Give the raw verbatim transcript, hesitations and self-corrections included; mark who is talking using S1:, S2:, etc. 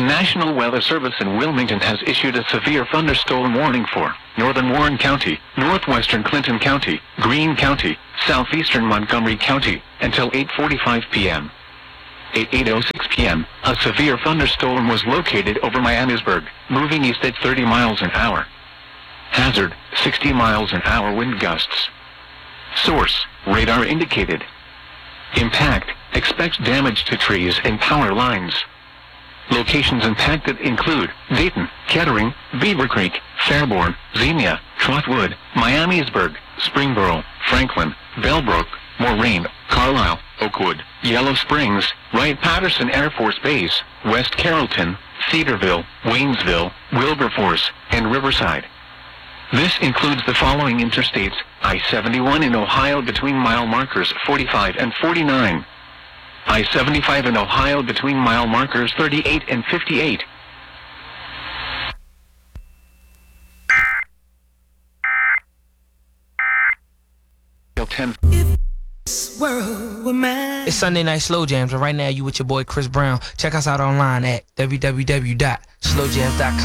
S1: National Weather Service in Wilmington has issued a severe thunderstorm warning for northern Warren County, northwestern Clinton County, Greene County, southeastern Montgomery County, until eight forty-five p m At eight oh six p m, a severe thunderstorm was located over Miamisburg, moving east at thirty miles an hour. Hazard, sixty miles an hour wind gusts. Source, radar indicated. Impact, expects damage to trees and power lines. Locations impacted include Dayton, Kettering, Beaver Creek, Fairborn, Xenia, Trotwood, Miamisburg, Springboro, Franklin, Bellbrook, Moraine, Carlisle, Oakwood, Yellow Springs, Wright-Patterson Air Force Base, West Carrollton, Cedarville, Waynesville, Wilberforce, and Riverside. This includes the following interstates: I seventy-one in Ohio between mile markers forty-five and forty-nine. I seventy-five in Ohio between mile markers thirty-eight and fifty-eight. ten.
S2: It's Sunday Night Slow Jams, and right now you with your boy Chris Brown. Check us out online at w w w dot slow jams dot com.